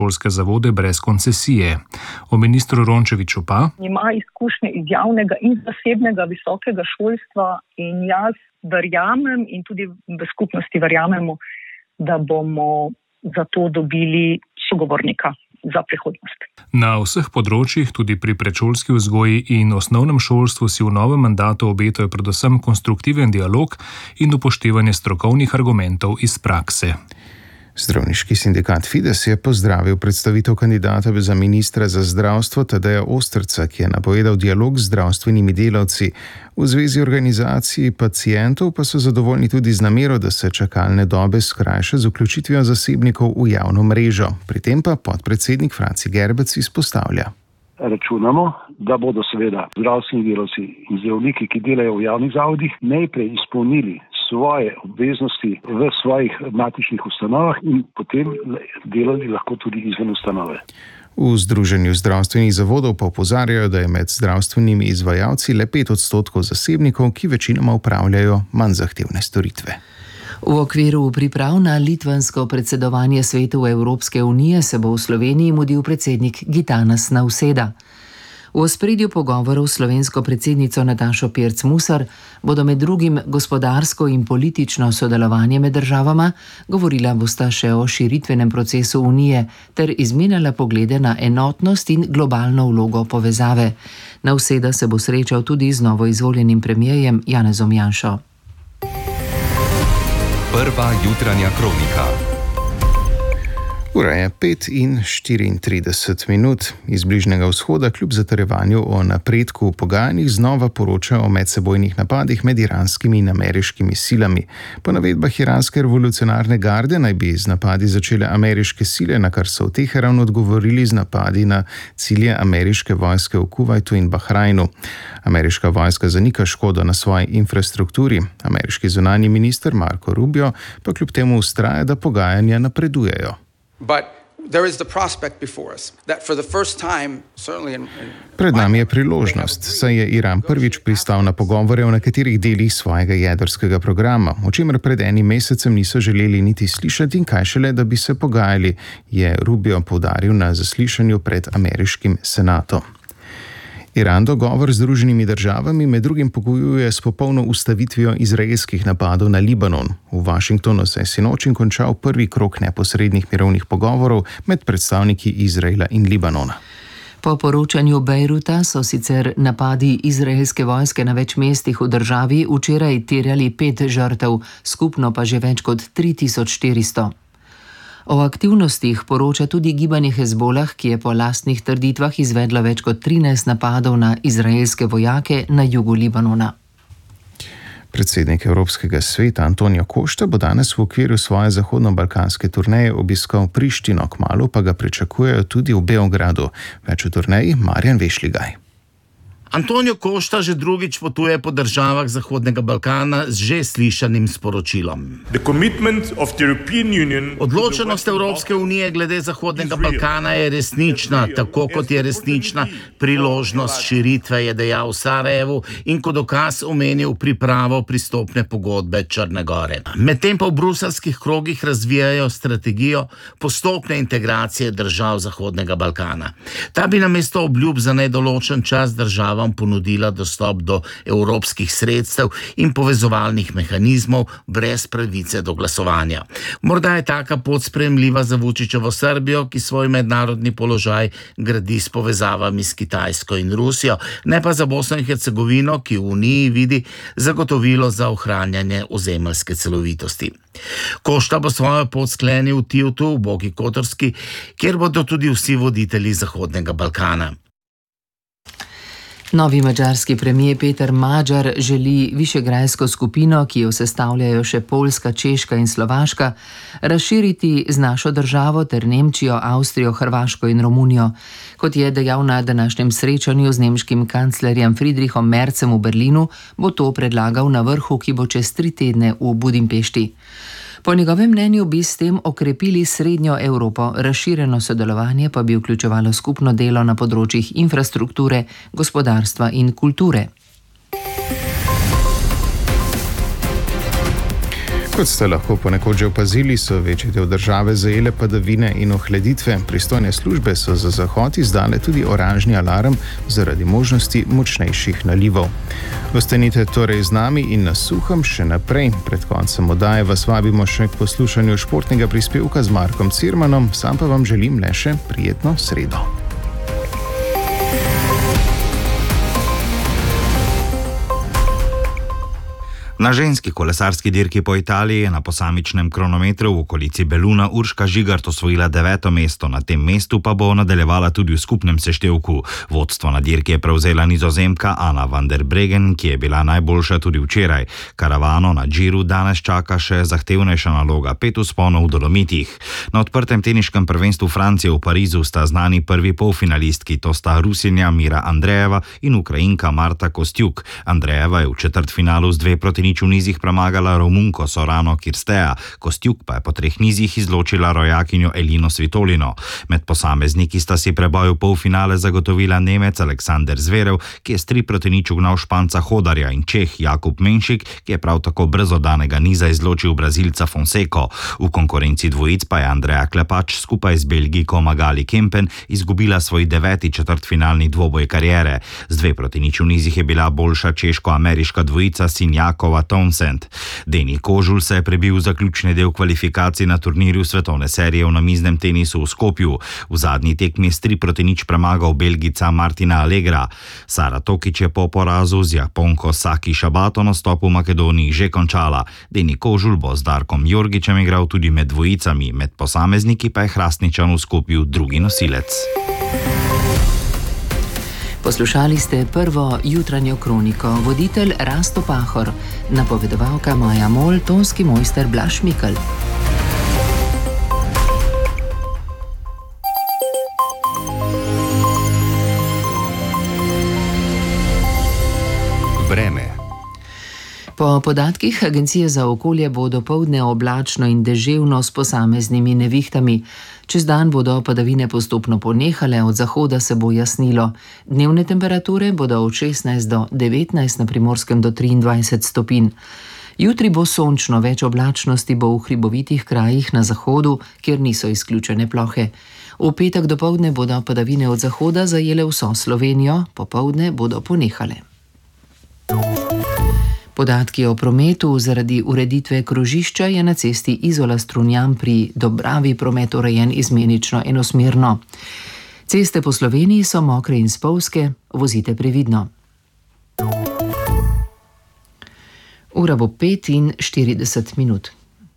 šolske zavode brez koncesije. O ministru Rončeviću pa: ima izkušnje iz javnega in zasebnega visokega šolstva in jaz verjamem in tudi v skupnosti verjamemo, da bomo za to dobili sogovornika za prihodnost. Na vseh področjih, tudi pri predšolski vzgoji in osnovnem šolstvu, si v novem mandatu obetajo predvsem konstruktiven dialog in upoštevanje strokovnih argumentov iz prakse. Zdravniški sindikat Fides je pozdravil predstavitev kandidata za ministra za zdravstvo Tadeja Osterca, ki je napovedal dialog z zdravstvenimi delavci. V zvezi organizaciji pacientov pa so zadovoljni tudi z namero, da se čakalne dobe skrajša z vključitvijo zasebnikov v javno mrežo. Pri tem pa podpredsednik Franci Gerbec izpostavlja: računamo, da bodo seveda zdravstveni delavci in zdravniki, ki delajo v javnih zavodih, najprej izpolnili svoje obveznosti v svojih matičnih ustanovah in potem delali lahko tudi izven ustanove. V Združenju zdravstvenih zavodov pa opozarjajo, da je med zdravstvenimi izvajalci le 5% zasebnikov, ki večinoma upravljajo manj zahtevne storitve. V okviru priprav na litvansko predsedovanje Svetu Evropske unije se bo v Sloveniji mudil predsednik Gitanas Nauseda. V ospredju pogovorov s slovensko predsednico Natašo Pirc Musar bodo med drugim gospodarsko in politično sodelovanje med državama, govorila bosta še o širitvenem procesu Unije ter izmenjala poglede na enotnost in globalno vlogo povezave. Nauseda se bo srečal tudi z novoizvoljenim premierjem Janezom Janšo. Prva jutranja kronika. Ura je 5:34. Iz Bližnjega vzhoda kljub zatrjevanju o napredku v pogajanjih znova poročajo o medsebojnih napadih med iranskimi in ameriškimi silami. Po navedbah iranske revolucionarne garde naj bi z napadi začele ameriške sile, na kar so v Teheranu odgovorili z napadi na cilje ameriške vojske v Kuvajtu in Bahrajnu. Ameriška vojska zanika škodo na svoji infrastrukturi. Ameriški zunanji minister Marco Rubio pa kljub temu vztraja, da pogajanja napredujejo. Pred nami je priložnost, saj je Iran prvič pristal na pogovore o nekaterih delih svojega jedrskega programa, o čemer pred enim mesecem niso želeli niti slišati in kaj šele, da bi se pogajali, je Rubio poudaril na zaslišanju pred ameriškim senatom. Iran dogovor z Združenimi državami med drugim pogojuje s popolno ustavitvijo izraelskih napadov na Libanon. V Washingtonu se je sinoči končal prvi krog neposrednih mirovnih pogovorov med predstavniki Izraela in Libanona. Po poročanju Bejruta so sicer napadi izraelske vojske na več mestih v državi včeraj terjali 5 žrtev, skupno pa že več kot 3400. O aktivnostih poroča tudi gibanje Hezbolah, ki je po lastnih trditvah izvedlo več kot 13 napadov na izraelske vojake na jugu Libanona. Predsednik Evropskega sveta Antonio Costa bo danes v okviru svoje zahodno-balkanske turneje obiskal Prištino, kmalu pa ga pričakujejo tudi v Beogradu. Več o turneji Marjan Vešligaj. Antonio Costa že drugič potuje po državah Zahodnega Balkana z že slišanim sporočilom. Odločenost Evropske unije glede Zahodnega Balkana je resnična, tako kot je resnična priložnost širitve, je dejal v Sarajevu in kot dokaz omenil pripravo pristopne pogodbe Črne Gore. Medtem pa v bruselskih krogih razvijajo strategijo postopne integracije držav Zahodnega Balkana. Ta bi namesto obljub za nedoločen čas državam ponudila dostop do evropskih sredstev in povezovalnih mehanizmov brez pravice do glasovanja. Morda je taka pot sprejemljiva za Vučićevo Srbijo, ki svoj mednarodni položaj gradi s povezavami s Kitajsko in Rusijo, ne pa za Bosno in Hercegovino, ki v Uniji vidi zagotovilo za ohranjanje ozemeljske celovitosti. Costa bo svojo pot sklenil v Tijutu, v Boki Kotorski, kjer bodo tudi vsi voditelji Zahodnega Balkana. Novi madžarski premijer Peter Magyar želi višegrajsko skupino, ki jo sestavljajo še Poljska, Češka in Slovaška, razširiti z našo državo ter Nemčijo, Avstrijo, Hrvaško in Romunijo. Kot je dejal na današnjem srečanju z nemškim kanclerjem Friedrichom Merzem v Berlinu, bo to predlagal na vrhu, ki bo čez 3 tedne v Budimpešti. Po njegovem mnenju bi s tem okrepili srednjo Evropo, razširjeno sodelovanje pa bi vključevalo skupno delo na področjih infrastrukture, gospodarstva in kulture. Kot ste lahko ponekod že opazili, so večji del države zajele padavine in ohladitve. Pristojne službe so za zahod izdale tudi oranžni alarm zaradi možnosti močnejših nalivov. Ostanite torej z nami in na suhem še naprej. Pred koncem oddaje vas vabimo še k poslušanju športnega prispevka z Markom Cirmanom, sam pa vam želim le še prijetno sredo. Na ženski kolesarski dirki po Italiji je na posamičnem kronometru v okolici Beluna Urška Žigart osvojila 9. mesto, na tem mestu pa bo nadaljevala tudi v skupnem seštevku. Vodstvo na dirki je prevzela Nizozemka Anna van der Breggen, ki je bila najboljša tudi včeraj. Karavano na Giru danes čaka še zahtevnejša naloga, 5 vzponov v Dolomitih. Na odprtem teniškem prvenstvu Francije v Parizu sta znani prvi polfinalistki, to sta Rusinja Mira Andrejeva in Ukrajinka Marta Kostjuk. Andrejeva je v četrtfinalu z 2-0 v nizih premagala Romunko Sorano Kirsteja, Kostjuk pa je po 3 nizih izločila rojakinjo Elino Svitolino. Med posamezniki sta si preboj v polfinale zagotovila Nemec Aleksander Zverev, ki je s 3-0 ugnal Španca Hodarja, in Čeh Jakub Menšik, ki je prav tako brez oddanega niza izločil Brazilca Fonseko. V konkurenci dvojic pa je Andreja Klepač skupaj z Belgijko Magali Kempen izgubila svoj 9. četrtfinalni dvoboj kariere. Z 2-0 v nizih je bila boljša češko-ameriška dvojica Sinjakova Townsend. Deni Kožul se je prebil v zaključni del kvalifikacij na turnirju svetovne serije v namiznem tenisu v Skopju. V zadnji tekmi s 3-0 premagal Belgica Martina Allegra. Sara Tokič je po porazu z Japonko Saki Shabato nastop v Makedoniji že končala. Deni Kožul bo z Darkom Jorgičem igral tudi med dvojicami, med posamezniki pa je Hrastničan v Skopju drugi nosilec. Poslušali ste prvo jutranjo kroniko, voditelj Rasto Pahor, napovedovalka Maja Mol, tonski mojster Blaž Mikl. Vreme. Po podatkih Agencije za okolje bo dopoldne oblačno in deževno s posameznimi nevihtami. Čez dan bodo padavine postopno ponehale, od zahoda se bo jasnilo. Dnevne temperature bodo od 16 do 19, na Primorskem do 23 stopinj. Jutri bo sončno, več oblačnosti bo v hribovitih krajih na zahodu, kjer niso izključene plohe. V petek dopoldne bodo padavine od zahoda zajele vso Slovenijo, popoldne bodo ponehale. Podatki o prometu: zaradi ureditve krožišča je na cesti Izola-Strunjan pri Dobravi promet urejen izmenično enosmerno. Ceste po Sloveniji so mokre in spolzke, vozite previdno. Ura bo 5:40.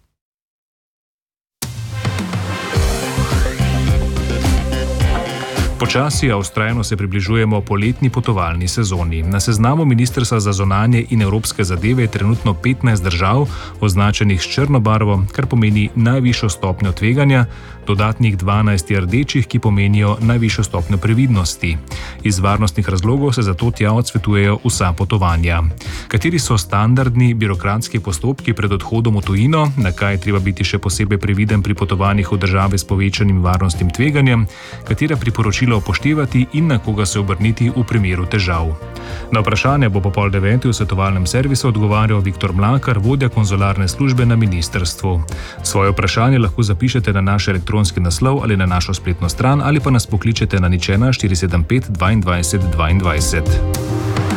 Počasi, a vztrajno se približujemo poletni potovalni sezoni. Na seznamu Ministrstva za zunanje in evropske zadeve je trenutno 15 držav, označenih s črno barvo, kar pomeni najvišjo stopnjo tveganja, dodatnih 12 je rdečih, ki pomenijo najvišjo stopnjo previdnosti. Iz varnostnih razlogov se zato tja odsvetujejo vsa potovanja. Kateri so standardni birokratski postopki pred odhodom v tujino, na kaj je treba biti še posebej previden pri potovanjih v države s povečanim varnostnim tveganjem, katera priporočila upoštevati in na koga se obrniti v primeru težav. Na vprašanje bo po 8:30 v svetovalnem servisu odgovarjal Viktor Mlakar, vodja konzularne službe na ministrstvu. Svoje vprašanje lahko zapišete na naš elektronski naslov ali na našo spletno stran ali pa nas pokličete na 01 475 22 22.